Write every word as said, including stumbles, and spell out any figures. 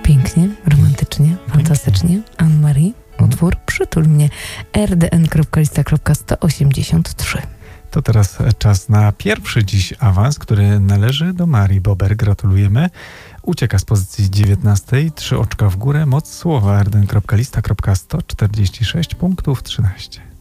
Pięknie, romantycznie, fantastycznie. Anne-Marie, utwór Przytul mnie. r d n kropka lista kropka sto osiemdziesiąt trzy. To teraz czas na pierwszy dziś awans, który należy do Marii Bober. Gratulujemy. Ucieka z pozycji dziewiętnastej, trzy oczka w górę, moc słowa r d n kropka lista kropka sto czterdzieści sześć punktów trzynaście.